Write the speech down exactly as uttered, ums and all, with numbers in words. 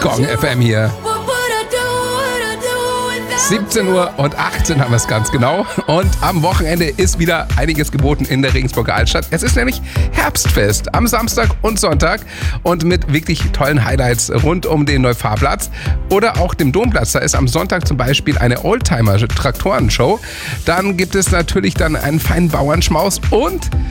Gong F M hier. siebzehn Uhr und achtzehn haben wir es ganz genau. Und am Wochenende ist wieder einiges geboten in der Regensburger Altstadt. Es ist nämlich Herbstfest am Samstag und Sonntag und mit wirklich tollen Highlights rund um den Neufahrplatz oder auch dem Domplatz. Da ist am Sonntag zum Beispiel eine Oldtimer-Traktorenshow. Dann gibt es natürlich dann einen feinen Bauernschmaus und